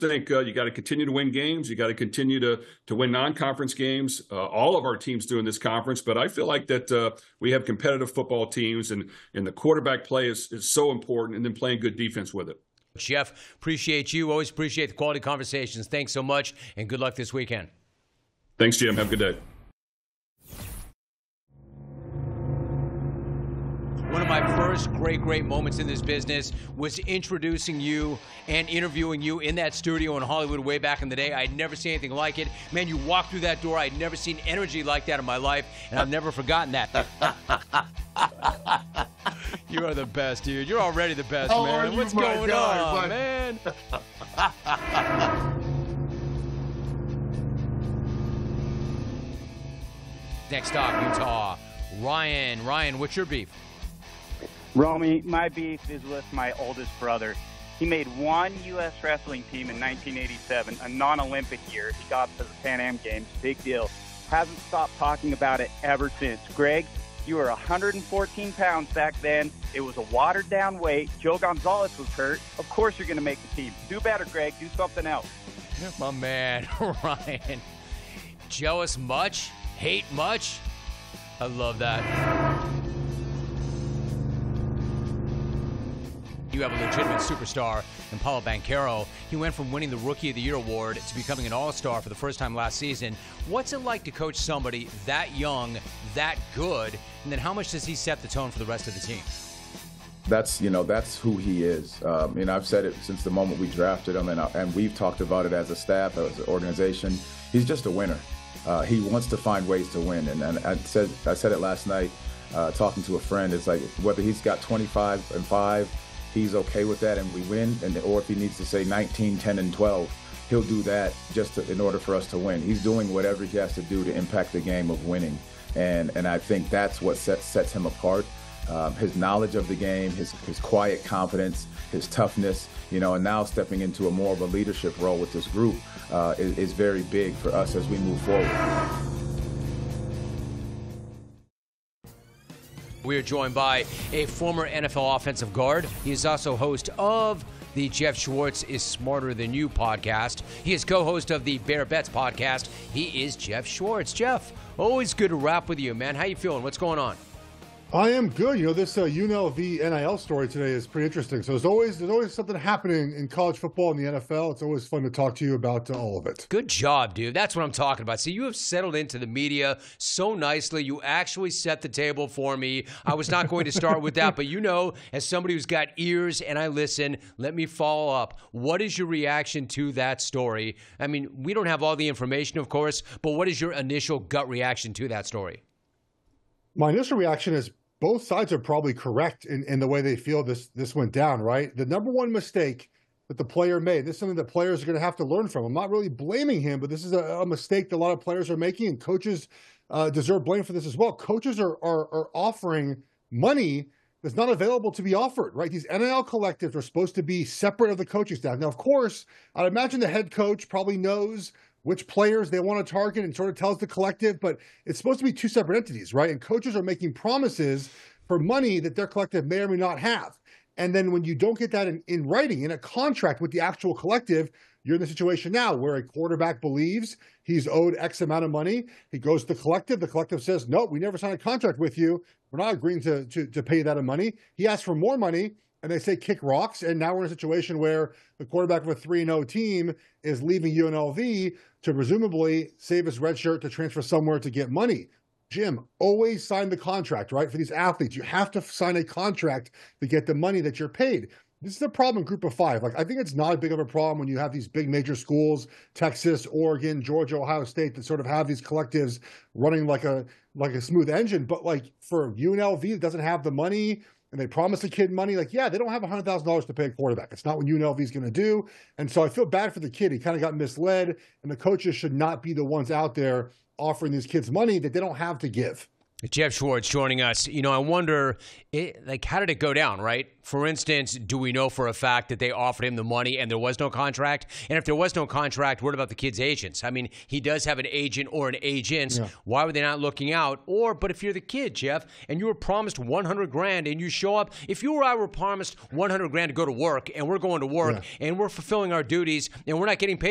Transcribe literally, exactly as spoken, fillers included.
think uh, you got to continue to win games. You got to continue to to win non-conference games. Uh, all of our teams do in this conference, but I feel like that uh, we have competitive football teams, and and the quarterback play is is so important, and then playing good defense with it. Jeff, appreciate you. Always appreciate the quality conversations. Thanks so much, and good luck this weekend. Thanks, Jim. Have a good day. One of my first great, great moments in this business was introducing you and interviewing you in that studio in Hollywood way back in the day. I'd never seen anything like it. Man, you walked through that door. I'd never seen energy like that in my life, and I've never forgotten that. You are the best, dude. You're already the best, oh, man. What's going God, on, man? Next stop, Utah. Ryan. Ryan, what's your beef? Romy, my beef is with my oldest brother. He made one U S wrestling team in nineteen eighty-seven, a non-Olympic year. He got to the Pan Am Games. Big deal. Hasn't stopped talking about it ever since. Greg, you were one hundred fourteen pounds back then. It was a watered-down weight. Joe Gonzalez was hurt. Of course you're going to make the team. Do better, Greg. Do something else. My man, Ryan. Jealous much? Hate much? I love that. You have a legitimate superstar in Paulo Banchero. He went from winning the Rookie of the Year award to becoming an all-star for the first time last season. What's it like to coach somebody that young, that good, and then how much does he set the tone for the rest of the team? That's, you know, that's who he is. Um, and I've said it since the moment we drafted him, and, I, and we've talked about it as a staff, as an organization. He's just a winner. Uh, he wants to find ways to win. And, and I said I said it last night, uh, talking to a friend. It's like whether he's got twenty-five and five, he's okay with that and we win, and or if he needs to say nineteen, ten, and twelve, he'll do that just to, in order for us to win. He's doing whatever he has to do to impact the game of winning, and and I think that's what sets sets him apart. Um, his knowledge of the game, his his quiet confidence, his toughness, you know, and now stepping into a more of a leadership role with this group uh, is, is very big for us as we move forward. We are joined by a former N F L offensive guard. He is also host of the Jeff Schwartz is Smarter Than You podcast. He is co-host of the Bear Bets podcast. He is Jeff Schwartz. Jeff, always good to rap with you, man. How you feeling? What's going on? I am good. You know, this uh, U N L V N I L story today is pretty interesting. So there's always there's always something happening in college football and the N F L. It's always fun to talk to you about uh, all of it. Good job, dude. That's what I'm talking about. See, you have settled into the media so nicely. You actually set the table for me. I was not going to start with that, but you know, as somebody who's got ears and I listen, let me follow up. What is your reaction to that story? I mean, we don't have all the information, of course, but what is your initial gut reaction to that story? My initial reaction is both sides are probably correct in, in the way they feel this this went down, right? The number one mistake that the player made, this is something that players are going to have to learn from. I'm not really blaming him, but this is a, a mistake that a lot of players are making, and coaches uh, deserve blame for this as well. Coaches are, are, are offering money that's not available to be offered, right? These N I L collectives are supposed to be separate of the coaching staff. Now, of course, I'd imagine the head coach probably knows which players they want to target and sort of tells the collective, but it's supposed to be two separate entities, right? And coaches are making promises for money that their collective may or may not have. And then when you don't get that in, in writing, in a contract with the actual collective, you're in the situation now where a quarterback believes he's owed X amount of money. He goes to the collective. The collective says, no, we never signed a contract with you. We're not agreeing to, to, to pay you that money. He asks for more money, and they say kick rocks. And now we're in a situation where the quarterback of a three and oh team is leaving U N L V to presumably save his red shirt to transfer somewhere to get money. Jim, always sign the contract, right? For these athletes, you have to sign a contract to get the money that you're paid. This is a problem in Group of Five. Like, I think it's not a big of a problem when you have these big major schools, Texas, Oregon, Georgia, Ohio State, that sort of have these collectives running like a like a smooth engine. But like for U N L V that doesn't have the money, and they promise a kid money, like, yeah, they don't have one hundred thousand dollars to pay a quarterback. It's not what U N L V is going to do. And so I feel bad for the kid. He kind of got misled, and the coaches should not be the ones out there offering these kids money that they don't have to give. Jeff Schwartz joining us. You know, I wonder, it, like, how did it go down, right? For instance, do we know for a fact that they offered him the money and there was no contract? And if there was no contract, what about the kid's agents? I mean, he does have an agent or an agents. Yeah. Why were they not looking out? Or, but if you're the kid, Jeff, and you were promised one hundred grand and you show up, if you or I were promised one hundred grand to go to work and we're going to work yeah. and we're fulfilling our duties and we're not getting paid